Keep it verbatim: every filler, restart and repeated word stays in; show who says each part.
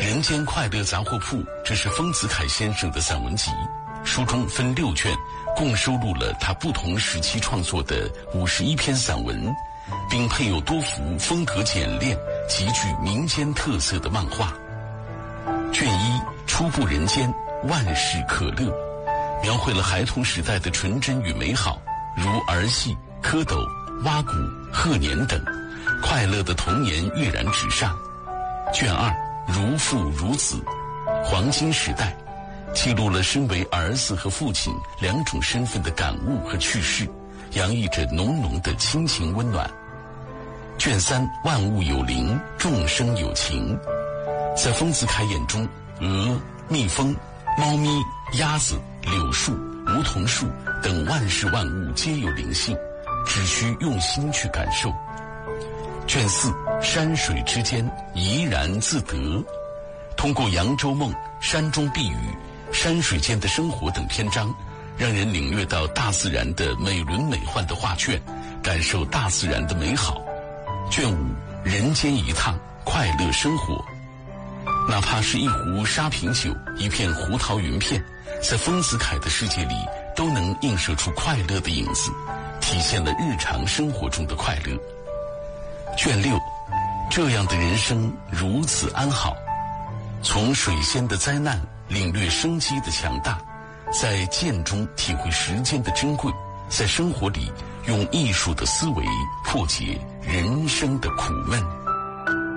Speaker 1: 人间快乐杂货铺，这是丰子恺先生的散文集，书中分六卷，共收录了他不同时期创作的五十一篇散文，并配有多幅风格简练、极具民间特色的漫画。卷一，初步人间，万事可乐，描绘了孩童时代的纯真与美好，如儿戏、蝌蚪、蛙鼓、鹤年等，快乐的童年跃然纸上。卷二，如父如子，黄金时代，记录了身为儿子和父亲两种身份的感悟和趣事，洋溢着浓浓的亲情温暖。卷三，万物有灵，众生有情，在丰子恺眼中，鹅、蜜蜂、猫咪、鸭子、柳树、梧桐树等万事万物皆有灵性，只需用心去感受。卷四，山水之间，怡然自得，通过扬州梦、山中避雨、山水间的生活等篇章，让人领略到大自然的美轮美奂的画卷，感受大自然的美好。卷五，人间一趟，快乐生活，哪怕是一壶沙瓶酒，一片胡桃云片，在丰子恺的世界里都能映射出快乐的影子，体现了日常生活中的快乐。卷六，这样的人生如此安好，从水仙的灾难领略生机的强大，在剑中体会时间的珍贵，在生活里用艺术的思维破解人生的苦闷。